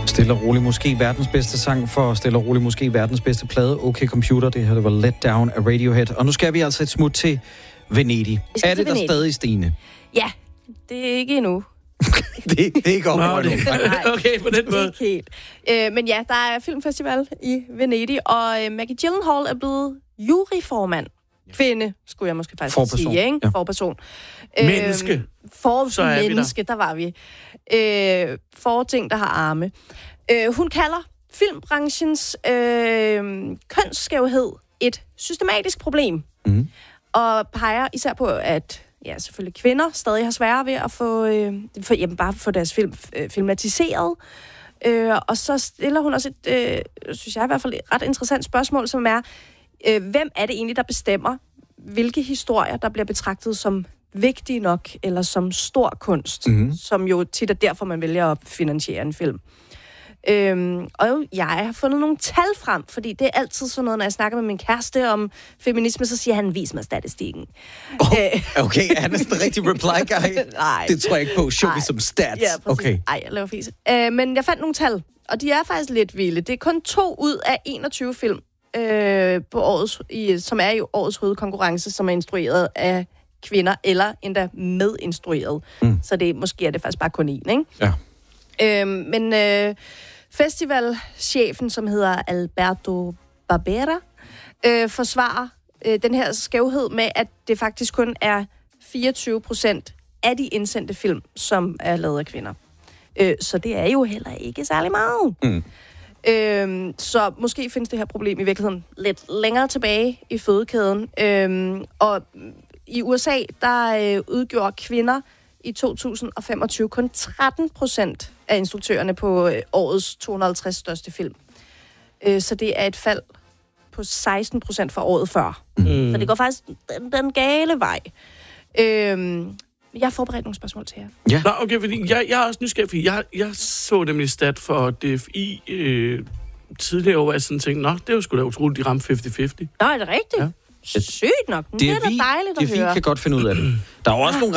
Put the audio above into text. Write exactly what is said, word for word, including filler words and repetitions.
Stille og roligt, måske verdens bedste sang for Stille og roligt, måske verdens bedste plade. Okay Computer, det her det var Let Down af Radiohead. Og nu skal vi altså et smut til Venedig. Er det der stadig, Stine? Ja, det er ikke endnu. det, det er ikke over det. Okay, på den måde. Ikke helt. Øh, men ja, der er filmfestival i Venedig, og øh, Maggie Gyllenhaal er blevet juryformand. Kvinde, skulle jeg måske faktisk Forperson. sige, ikke? Ja. Forperson. Menneske. Øh, for Så er menneske, der. der var vi. Øh, for ting, der har arme. Øh, hun kalder filmbranchens øh, kønsskævhed et systematisk problem. Mm. Og peger især på, at ja, selvfølgelig kvinder stadig har sværere ved at få, øh, for, jamen, bare få deres film øh, filmatiseret. Øh, og så stiller hun også et, øh, synes jeg i hvert fald, et ret interessant spørgsmål, som er, øh, hvem er det egentlig, der bestemmer, hvilke historier, der bliver betragtet som vigtige nok, eller som stor kunst, mm-hmm. som jo tit er derfor, man vælger at finansiere en film. Øhm, og jeg har fundet nogle tal frem, fordi det er altid sådan noget, når jeg snakker med min kæreste om feminisme, så siger han, vis mig statistikken. Oh, okay, han er sådan en rigtig reply guy. Nej. Det tror jeg ikke på. Show me some stats. Ja, okay. Ej, jeg laver fise. Øh, men jeg fandt nogle tal, og de er faktisk lidt vilde. Det er kun to ud af enogtyve film, øh, på årets, i, som er i årets hovedkonkurrence, som er instrueret af kvinder, eller endda medinstrueret. Mm. Så det, måske er det faktisk bare kun én, ikke? Ja. Øh, men øh, festivalchefen, som hedder Alberto Barbera, øh, forsvarer øh, den her skævhed med, at det faktisk kun er fireogtyve procent af de indsendte film, som er lavet af kvinder. Øh, så det er jo heller ikke særlig meget. Mm. Øh, så måske findes det her problem i virkeligheden lidt længere tilbage i fødekæden. Øh, og i U S A, der øh, udgjorde kvinder i to tusind femogtyve kun tretten procent af instruktørerne på øh, årets to hundrede og halvtreds største film. Øh, så det er et fald på seksten procent fra året før. Mm. Så det går faktisk den, den gale vej. Øh, jeg har forberedt nogle spørgsmål til jer. Ja. Nå, okay, fordi jeg, jeg er også nysgerrig, fordi jeg, jeg så nemlig stat for D F I øh, tidligere år, hvor jeg sådan tænkte, nå, det er jo sgu da utroligt, de ramte halvtreds halvtreds. Nå, er det rigtigt? Ja. Sygt nok. Det, det er da dejligt at høre. Det er fint, kan godt finde ud af det. Der er også nogle